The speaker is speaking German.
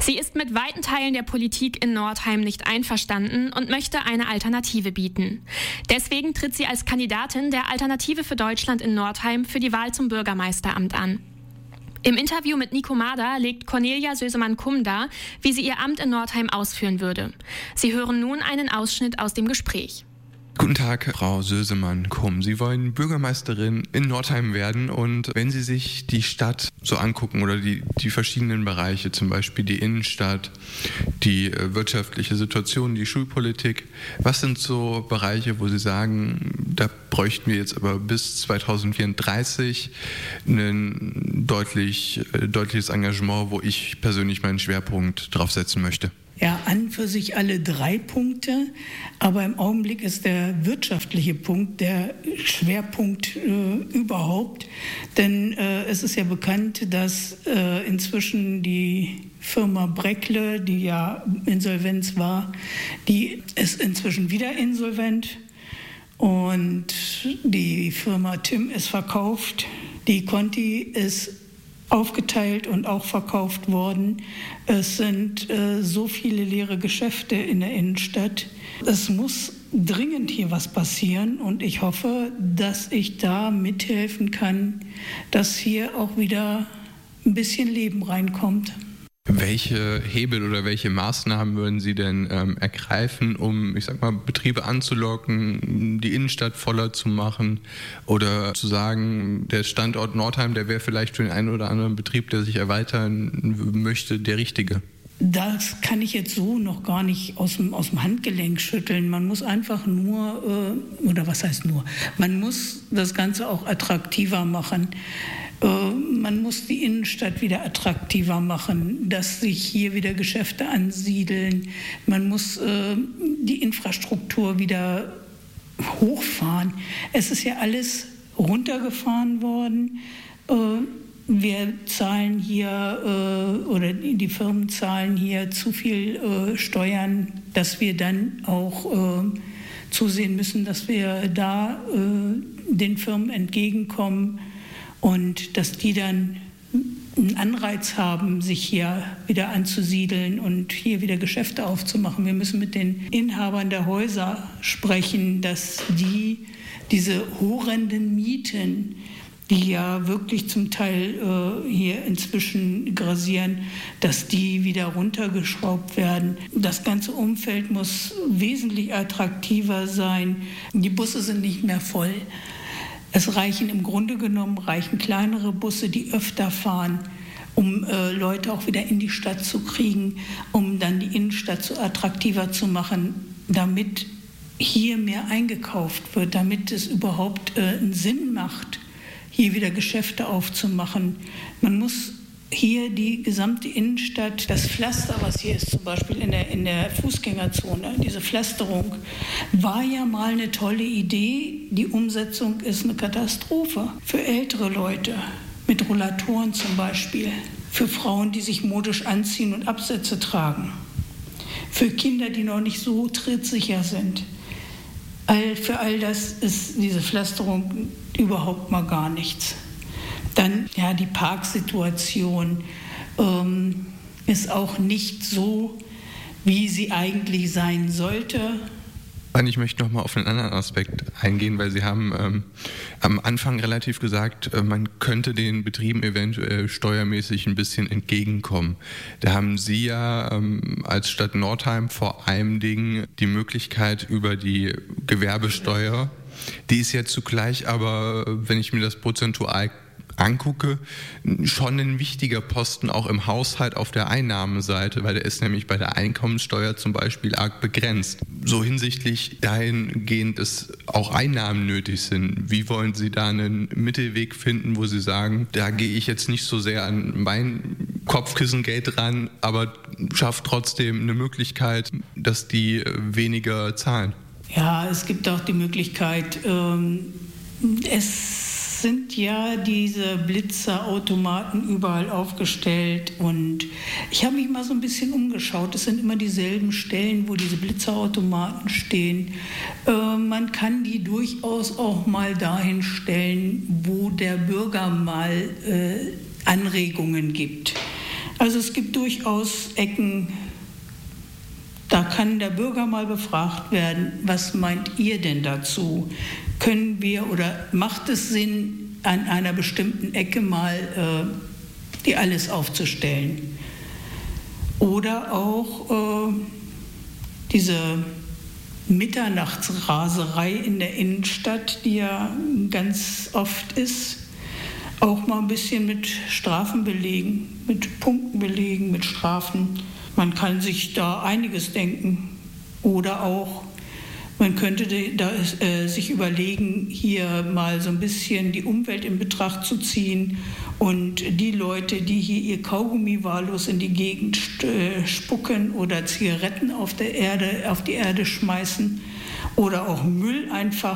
Sie ist mit weiten Teilen der Politik in Nordheim nicht einverstanden und möchte eine Alternative bieten. Deswegen tritt sie als Kandidatin der Alternative für Deutschland in Nordheim für die Wahl zum Bürgermeisteramt an. Im Interview mit Nico Mader legt Cornelia Sösemann-Kumm dar, wie sie ihr Amt in Nordheim ausführen würde. Sie hören nun einen Ausschnitt aus dem Gespräch. Guten Tag, Frau Sösemann-Kumm. Sie wollen Bürgermeisterin in Nordheim werden und wenn Sie sich die Stadt so angucken oder die verschiedenen Bereiche, zum Beispiel die Innenstadt, die wirtschaftliche Situation, die Schulpolitik, was sind so Bereiche, wo Sie sagen, da bräuchten wir jetzt aber bis 2034 ein deutliches Engagement, wo ich persönlich meinen Schwerpunkt drauf setzen möchte? Ja, an für sich alle 3 Punkte, aber im Augenblick ist der wirtschaftliche Punkt der Schwerpunkt überhaupt, denn es ist ja bekannt, dass inzwischen die Firma Breckle, die ja Insolvenz war, die ist inzwischen wieder insolvent und die Firma Tim ist verkauft, die Conti ist aufgeteilt und auch verkauft worden. Es sind so viele leere Geschäfte in der Innenstadt. Es muss dringend hier was passieren und ich hoffe, dass ich da mithelfen kann, dass hier auch wieder ein bisschen Leben reinkommt. Welche Hebel oder welche Maßnahmen würden Sie denn ergreifen, um, Betriebe anzulocken, die Innenstadt voller zu machen oder zu sagen, der Standort Nordheim, der wäre vielleicht für den einen oder anderen Betrieb, der sich erweitern möchte, der richtige? Das kann ich jetzt so noch gar nicht aus dem Handgelenk schütteln. Man muss einfach man muss das Ganze auch attraktiver machen. Man muss die Innenstadt wieder attraktiver machen, dass sich hier wieder Geschäfte ansiedeln. Man muss die Infrastruktur wieder hochfahren. Es ist ja alles runtergefahren worden. Wir zahlen hier oder die Firmen zahlen hier zu viel Steuern, dass wir dann auch zusehen müssen, dass wir da den Firmen entgegenkommen und dass die dann einen Anreiz haben, sich hier wieder anzusiedeln und hier wieder Geschäfte aufzumachen. Wir müssen mit den Inhabern der Häuser sprechen, dass diese horrenden Mieten, die ja wirklich zum Teil hier inzwischen grassieren, dass die wieder runtergeschraubt werden. Das ganze Umfeld muss wesentlich attraktiver sein. Die Busse sind nicht mehr voll. Es reichen im Grunde genommen kleinere Busse, die öfter fahren, um Leute auch wieder in die Stadt zu kriegen, um dann die Innenstadt so attraktiver zu machen, damit hier mehr eingekauft wird, damit es überhaupt einen Sinn macht, hier wieder Geschäfte aufzumachen. Man muss hier die gesamte Innenstadt, das Pflaster, was hier ist zum Beispiel in der Fußgängerzone, diese Pflasterung, war ja mal eine tolle Idee. Die Umsetzung ist eine Katastrophe. Für ältere Leute, mit Rollatoren zum Beispiel, für Frauen, die sich modisch anziehen und Absätze tragen, für Kinder, die noch nicht so trittsicher sind. Für all das ist diese Pflasterung überhaupt mal gar nichts. Dann, ja, die Parksituation ist auch nicht so, wie sie eigentlich sein sollte. Ich möchte noch mal auf einen anderen Aspekt eingehen, weil Sie haben am Anfang relativ gesagt, man könnte den Betrieben eventuell steuermäßig ein bisschen entgegenkommen. Da haben Sie ja als Stadt Nordheim vor allem Dingen die Möglichkeit über die Gewerbesteuer, die ist ja zugleich aber, wenn ich mir das prozentual angucke, schon ein wichtiger Posten auch im Haushalt auf der Einnahmenseite, weil der ist nämlich bei der Einkommensteuer zum Beispiel arg begrenzt. So hinsichtlich dahingehend, dass auch Einnahmen nötig sind. Wie wollen Sie da einen Mittelweg finden, wo Sie sagen, da gehe ich jetzt nicht so sehr an mein Kopfkissengeld ran, aber schafft trotzdem eine Möglichkeit, dass die weniger zahlen? Ja, es gibt auch die Möglichkeit, es sind ja diese Blitzerautomaten überall aufgestellt und ich habe mich mal so ein bisschen umgeschaut. Es sind immer dieselben Stellen, wo diese Blitzerautomaten stehen. Man kann die durchaus auch mal dahin stellen, wo der Bürger mal Anregungen gibt. Also es gibt durchaus Ecken, da kann der Bürger mal befragt werden, was meint ihr denn dazu? Können wir oder macht es Sinn, an einer bestimmten Ecke mal die alles aufzustellen? Oder auch diese Mitternachtsraserei in der Innenstadt, die ja ganz oft ist, auch mal ein bisschen mit Strafen belegen, mit Punkten belegen, mit Strafen. Man kann sich da einiges denken. Oder auch, man könnte sich überlegen, hier mal so ein bisschen die Umwelt in Betracht zu ziehen und die Leute, die hier ihr Kaugummi wahllos in die Gegend spucken oder Zigaretten auf die Erde schmeißen oder auch Müll einfach